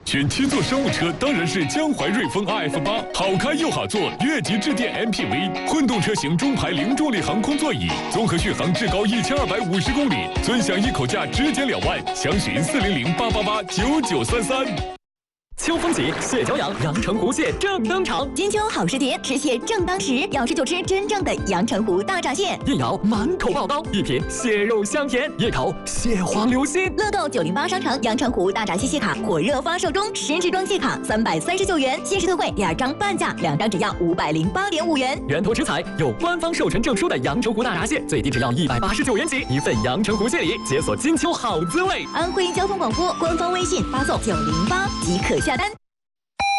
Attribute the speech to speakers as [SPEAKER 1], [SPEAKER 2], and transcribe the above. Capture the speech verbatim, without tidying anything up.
[SPEAKER 1] 选七座商务车当然是江淮瑞风 R F 八，好开又好坐，越级致电 M P V， 混动车型中排零重力航空座椅，综合续航至高一千二百五十公里，尊享一口价直减两万，详询四零零八八八九九三三。
[SPEAKER 2] 秋风起，蟹脚痒，阳澄湖蟹正登场。
[SPEAKER 3] 金秋好时节，吃蟹正当时，要吃就吃真正的阳澄湖大闸蟹。
[SPEAKER 2] 一咬满口爆刀，一品蟹肉香甜，一口蟹黄流心。
[SPEAKER 3] 乐购九零八商城阳澄湖大闸蟹蟹卡火热发售中，十支装蟹卡三百三十九元，限时特惠两张半价，两张只要五百零八点五元。
[SPEAKER 2] 源头食材有官方授权证书的阳澄湖大闸蟹，最低只要一百八十九元起，一份阳澄湖蟹礼，解锁金秋好滋味。
[SPEAKER 3] 安徽交通广播官方微信发送九零八即可下单。